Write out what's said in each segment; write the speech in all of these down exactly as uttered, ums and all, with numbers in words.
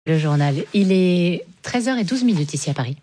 Le journal, il est treize heures douze ici à Paris.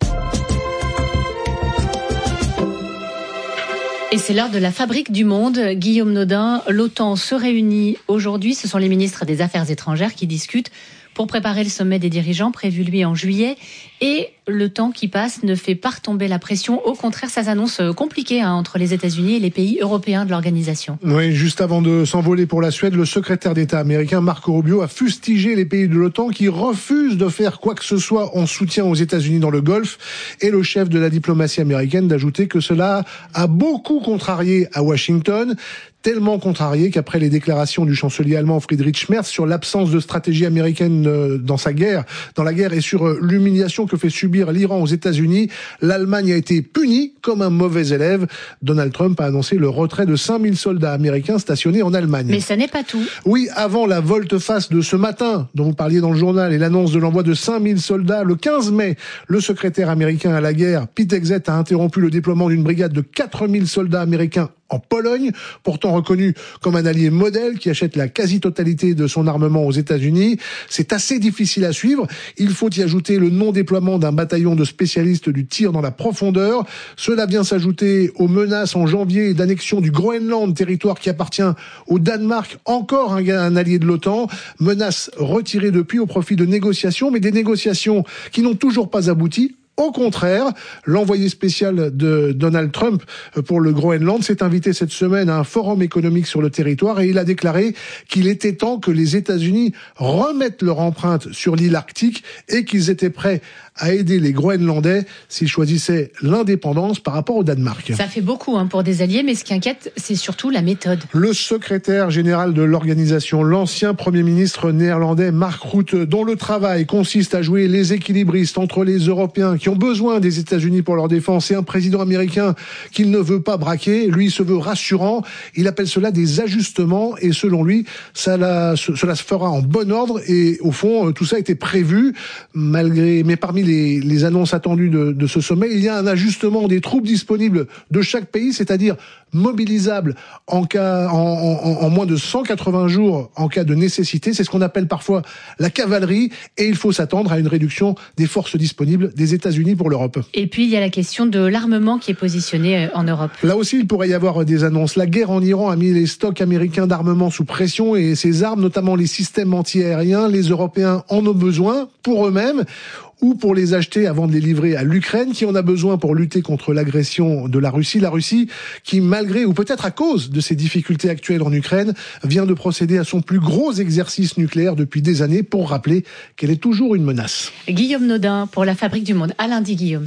Et c'est l'heure de la fabrique du monde. Guillaume Nodin, l'OTAN se réunit aujourd'hui. Ce sont les ministres des Affaires étrangères qui discutent pour préparer le sommet des dirigeants prévu lui en juillet. Et le temps qui passe ne fait pas retomber la pression. Au contraire, ça s'annonce compliqué hein, entre les États-Unis et les pays européens de l'organisation. Oui, juste avant de s'envoler pour la Suède, le secrétaire d'État américain Marco Rubio a fustigé les pays de l'OTAN qui refusent de faire quoi que ce soit en soutien aux États-Unis dans le Golfe. Et le chef de la diplomatie américaine d'ajouter que cela a beaucoup contrarié à Washington. Tellement contrarié qu'après les déclarations du chancelier allemand Friedrich Merz sur l'absence de stratégie américaine dans sa guerre, dans la guerre et sur l'humiliation que fait subir l'Iran aux États-Unis, l'Allemagne a été punie comme un mauvais élève. Donald Trump a annoncé le retrait de cinq mille soldats américains stationnés en Allemagne. Mais ça n'est pas tout. Oui, avant la volte-face de ce matin, dont vous parliez dans le journal, et l'annonce de l'envoi de cinq mille soldats, le quinze mai, le secrétaire américain à la guerre, Pete Hegseth, a interrompu le déploiement d'une brigade de quatre mille soldats américains en Pologne, pourtant reconnu comme un allié modèle qui achète la quasi-totalité de son armement aux États-Unis. C'est assez difficile à suivre. Il faut y ajouter le non-déploiement d'un bataillon de spécialistes du tir dans la profondeur. Cela vient s'ajouter aux menaces en janvier d'annexion du Groenland, territoire qui appartient au Danemark, encore un, un allié de l'OTAN. Menaces retirées depuis au profit de négociations, mais des négociations qui n'ont toujours pas abouti. Au contraire, l'envoyé spécial de Donald Trump pour le Groenland s'est invité cette semaine à un forum économique sur le territoire et il a déclaré qu'il était temps que les États-Unis remettent leur empreinte sur l'île arctique et qu'ils étaient prêts à aider les Groenlandais s'ils choisissaient l'indépendance par rapport au Danemark. Ça fait beaucoup hein, pour des alliés, mais ce qui inquiète, c'est surtout la méthode. Le secrétaire général de l'organisation, l'ancien Premier ministre néerlandais Mark Rutte, dont le travail consiste à jouer les équilibristes entre les Européens qui ont besoin des États-Unis pour leur défense et un président américain qu'il ne veut pas braquer, lui se veut rassurant. Il appelle cela des ajustements et selon lui, ça la, cela se fera en bon ordre et au fond, tout ça a été prévu malgré, mais parmi les, les annonces attendues de, de ce sommet, il y a un ajustement des troupes disponibles de chaque pays, c'est-à-dire mobilisables en cas, en, en, en moins de cent quatre-vingts jours en cas de nécessité. C'est ce qu'on appelle parfois la cavalerie et il faut s'attendre à une réduction des forces disponibles des États-Unis pour l'Europe. Et puis il y a la question de l'armement qui est positionné en Europe. Là aussi, il pourrait y avoir des annonces. La guerre en Iran a mis les stocks américains d'armement sous pression et ces armes, notamment les systèmes anti-aériens, les Européens en ont besoin pour eux-mêmes ou pour les acheter avant de les livrer à l'Ukraine, qui en a besoin pour lutter contre l'agression de la Russie. La Russie, qui malgré, ou peut-être à cause de ses difficultés actuelles en Ukraine, vient de procéder à son plus gros exercice nucléaire depuis des années pour rappeler qu'elle est toujours une menace. Guillaume Nodin pour la Fabrique du Monde. À lundi, Guillaume.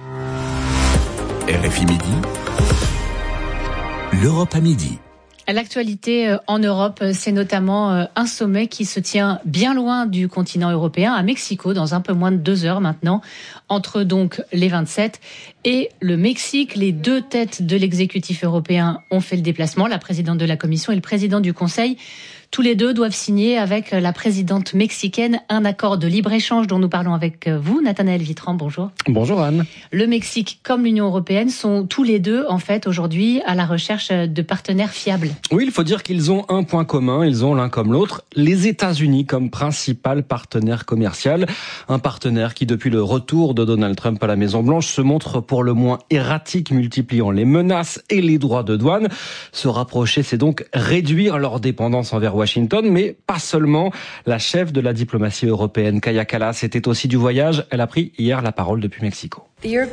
R F I Midi, l'Europe à midi. L'actualité en Europe, c'est notamment un sommet qui se tient bien loin du continent européen, à Mexico, dans un peu moins de deux heures maintenant, entre donc les vingt-sept et le Mexique. Les deux têtes de l'exécutif européen ont fait le déplacement, la présidente de la Commission et le président du Conseil. Tous les deux doivent signer avec la présidente mexicaine un accord de libre-échange dont nous parlons avec vous, Nathanaël Vitran. Bonjour. Bonjour Anne. Le Mexique comme l'Union européenne sont tous les deux en fait aujourd'hui à la recherche de partenaires fiables. Oui, il faut dire qu'ils ont un point commun, ils ont l'un comme l'autre, les États-Unis comme principal partenaire commercial. Un partenaire qui depuis le retour de Donald Trump à la Maison-Blanche se montre pour le moins erratique, multipliant les menaces et les droits de douane. Se rapprocher, c'est donc réduire leur dépendance envers Washington. Washington, mais pas seulement. La chef de la diplomatie européenne, Kaja Kallas, était aussi du voyage. Elle a pris hier la parole depuis Mexico.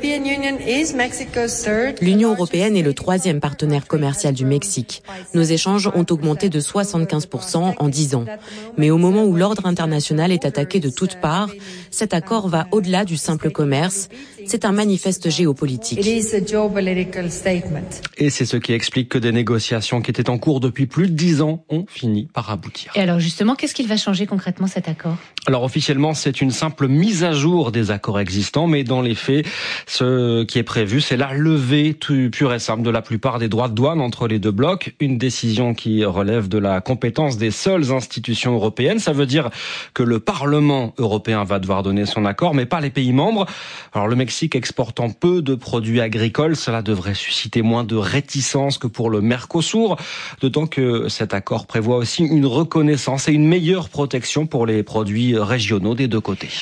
L'Union européenne est le troisième partenaire commercial du Mexique. Nos échanges ont augmenté de soixante-quinze pour cent en dix ans. Mais au moment où l'ordre international est attaqué de toutes parts, cet accord va au-delà du simple commerce. C'est un manifeste géopolitique. Et c'est ce qui explique que des négociations qui étaient en cours depuis plus de dix ans ont fini par aboutir. Et alors justement, qu'est-ce qu'il va changer concrètement cet accord ? Alors officiellement, c'est une simple mise à jour des accords existants, mais dans les faits, Ce qui est prévu, c'est la levée pure et simple de la plupart des droits de douane entre les deux blocs. Une décision qui relève de la compétence des seules institutions européennes. Ça veut dire que le Parlement européen va devoir donner son accord, mais pas les pays membres. Alors le Mexique exportant peu de produits agricoles, cela devrait susciter moins de réticence que pour le Mercosur, d'autant que cet accord prévoit aussi une reconnaissance et une meilleure protection pour les produits régionaux des deux côtés.